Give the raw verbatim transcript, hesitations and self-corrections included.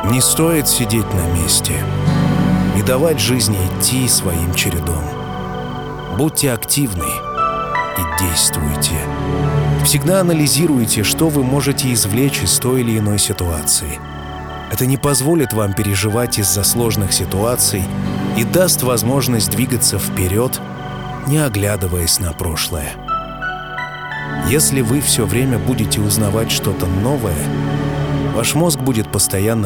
Не стоит сидеть на месте и давать жизни идти своим чередом. Будьте активны и действуйте. Всегда анализируйте, что вы можете извлечь из той или иной ситуации. Это не позволит вам переживать из-за сложных ситуаций и даст возможность двигаться вперед, не оглядываясь на прошлое. Если вы все время будете узнавать что-то новое, ваш мозг будет постоянно